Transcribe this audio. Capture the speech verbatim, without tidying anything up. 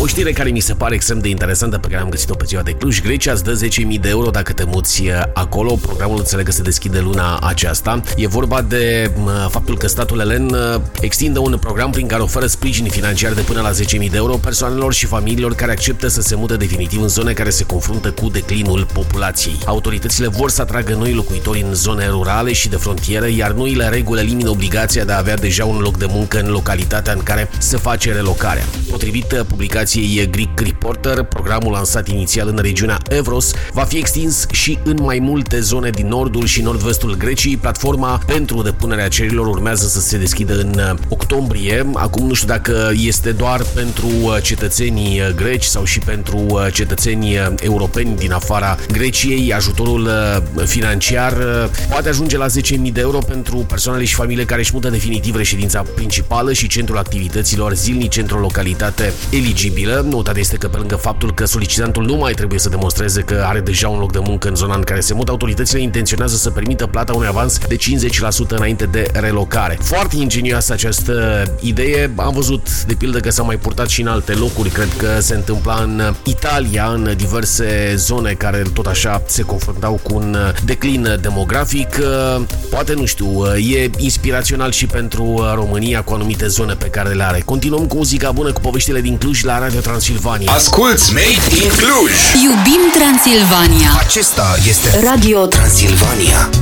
O știre care mi se pare extrem de interesantă, pe care am găsit-o pe ziua de Cluj. Grecia îți dă zece mii de euro dacă te muți acolo. Programul înțeleg că se deschide luna aceasta. E vorba de faptul că statul elen extinde un program prin care oferă sprijin financiar de până la zece mii de euro persoanelor și familiilor care acceptă să se mute definitiv în zone care se confruntă cu declinul populației. Autoritățile vor să atragă noi locuitori în zone rurale și de frontieră, iar noile reguli elimină obligația de a avea deja un loc de muncă în localitatea în care se face relocarea. Potrivit publicației Greek Reporter, programul lansat inițial în regiunea Evros va fi extins și în mai multe zone din nordul și nord-vestul Greciei. Platforma pentru depunerea cererilor urmează să se deschidă în octombrie. Acum nu știu dacă este doar pentru cetățenii greci sau și pentru cetățenii europeni din afara Greciei. Ajutorul financiar poate ajunge la zece mii de euro pentru persoanele și familiile care își mută definitiv reședința principală și centrul activităților zilnice într-o localitate eligibilă. Nota este că pe lângă faptul că solicitantul nu mai trebuie să demonstreze că are deja un loc de muncă în zona în care se mută, autoritățile intenționează să permită plata unui avans de cincizeci la sută înainte de relocare. Foarte ingenioasă această idee. Am văzut de pildă că s-a mai purtat și în alte locuri. Cred că se întâmpla în Italia, în diverse zone care tot așa se confruntau cu un declin demografic. Poate, nu știu, e inspirațional și pentru România cu anumite zone pe care le are. Continuăm cu muzica bună, cu poveștile din Cluj la Radio Transilvania. Asculți Made in Cluj! Iubim Transilvania! Acesta este Radio Transilvania.